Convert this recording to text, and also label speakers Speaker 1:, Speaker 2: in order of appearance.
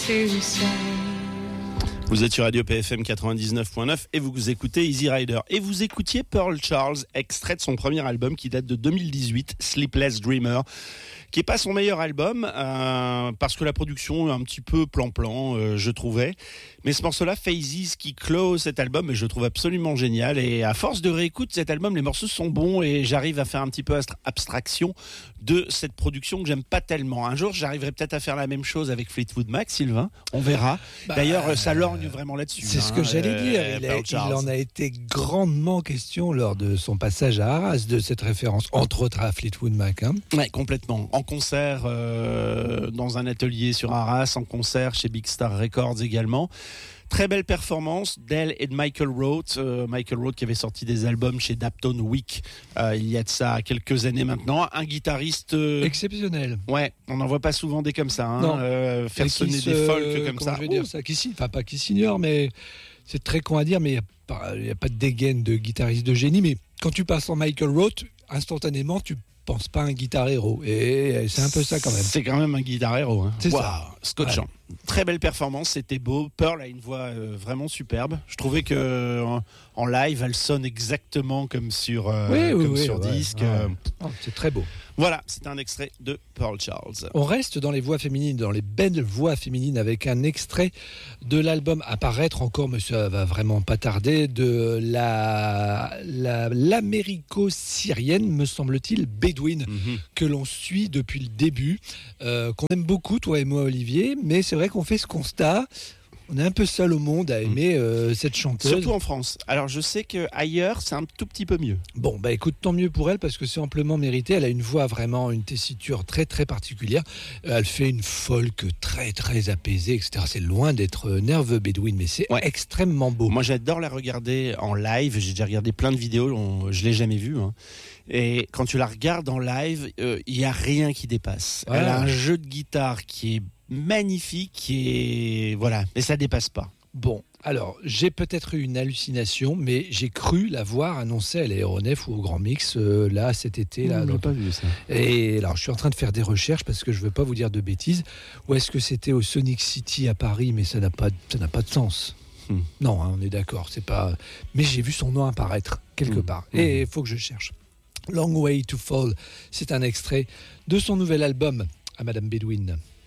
Speaker 1: to say.
Speaker 2: Vous êtes sur Radio PFM 99.9 et vous écoutez Easy Rider. Et vous écoutiez Pearl Charles, extrait de son premier album qui date de 2018, Sleepless Dreamer, qui est pas son meilleur album parce que la production est un petit peu plan-plan, je trouvais. Mais ce morceau-là, Phases, qui close cet album, et je le trouve absolument génial. Et à force de réécoute cet album, les morceaux sont bons et j'arrive à faire un petit peu abstraction de cette production que j'aime pas tellement. Un jour, j'arriverai peut-être à faire la même chose avec Fleetwood Mac, Sylvain. On verra. D'ailleurs, ça lorgne vraiment là-dessus.
Speaker 3: C'est ce que j'allais dire. Il en a été grandement question lors de son passage à Arras, de cette référence, entre autres à Fleetwood Mac.
Speaker 2: Ouais, complètement. En concert dans un atelier sur Arras, en concert chez Big Star Records également. Très belle performance d'elle et de Michael Roth. Michael Roth qui avait sorti des albums chez Daptone Week il y a de ça quelques années maintenant. Un guitariste
Speaker 3: exceptionnel.
Speaker 2: Ouais, on n'en voit pas souvent des comme ça. Faire sonner des folk comme ça.
Speaker 3: Je veux dire ça, pas qui s'ignore, mais c'est très con à dire, mais il n'y a pas de dégaine de guitariste de génie. Mais quand tu passes en Michael Roth, instantanément, tu penses pas à un guitar héros. Et c'est un peu ça quand même.
Speaker 2: C'est quand même un guitar héros.
Speaker 3: C'est ça.
Speaker 2: Scotchant. Ouais. Très belle performance, c'était beau. Pearl a une voix vraiment superbe. Je trouvais que en live, elle sonne exactement comme sur disque.
Speaker 3: C'est très beau.
Speaker 2: Voilà, c'est un extrait de Pearl Charles.
Speaker 3: On reste dans les voix féminines, dans les belles voix féminines, avec un extrait de l'album à paraître encore, mais ça va vraiment pas tarder, de l'américo-syrienne, me semble-t-il, Bedouine, que l'on suit depuis le début, qu'on aime beaucoup, toi et moi, Olivier, mais c'est vrai qu'on fait ce constat. On est un peu seul au monde à aimer cette chanteuse.
Speaker 2: Surtout en France. Alors je sais qu'ailleurs, c'est un tout petit peu mieux.
Speaker 3: Bon, écoute, tant mieux pour elle parce que c'est amplement mérité. Elle a une voix vraiment, une tessiture très très particulière. Elle fait une folk très très apaisée, etc. C'est loin d'être nerveux, Bedouine, mais c'est extrêmement beau.
Speaker 2: Moi j'adore la regarder en live. J'ai déjà regardé plein de vidéos, je ne l'ai jamais vue. Et quand tu la regardes en live, il n'y a rien qui dépasse. Ouais. Elle a un jeu de guitare qui est magnifique et voilà, mais ça dépasse pas.
Speaker 3: Bon, alors j'ai peut-être eu une hallucination, mais j'ai cru la voir annoncée à l'aéronef ou au Grand Mix là cet été. Là,
Speaker 2: j'ai pas vu ça.
Speaker 3: Et alors je suis en train de faire des recherches parce que je veux pas vous dire de bêtises. Ou est-ce que c'était au Sonic City à Paris, mais ça n'a pas de sens. Non, on est d'accord, c'est pas. Mais j'ai vu son nom apparaître quelque part et il faut que je cherche. Long Way to Fall, c'est un extrait de son nouvel album à Madame Bedouine.